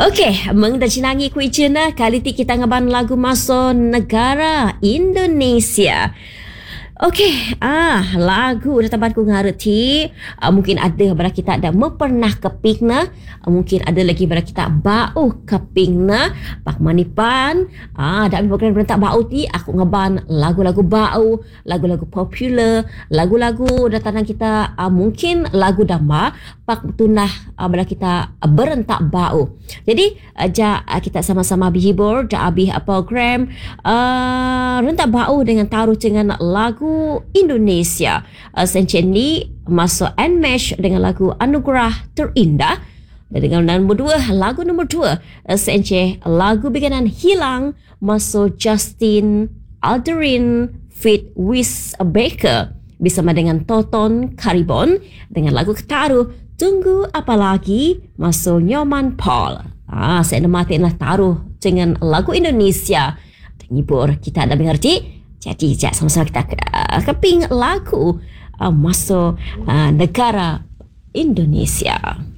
Okey, mengdacinangi kuih cina kali ti kita ngaban lagu masuk negara Indonesia. Okey, lagu dah tabat ku ngareti, mungkin ada bara kita ada pernah kepingna, mungkin ada lagi bara kita bau kepingna, pak manipan, dak program berentak bau ti aku ngaban lagu-lagu bau, lagu-lagu popular, lagu-lagu datang kita mungkin lagu dama pak tunah bara kita berentak bau. Jadi kita sama-sama berhibur dak habis program rentak bau dengan taruh dengan lagu Indonesia. Sencen ni masuk Nmesh dengan lagu Anugerah Terindah. Dan dengan lagu nombor 2 sencen lagu bikinan Hilang masuk Justin Alderin fit Wiz Baker bersama dengan Toton Karibon dengan lagu Ketaru Tunggu Apa Lagi masuk Nyoman Paul. Saya namatin lah taruh dengan lagu Indonesia. Tenggibur kita ada mengerti. Jadi sama-sama kita keping lagu masuk negara Indonesia.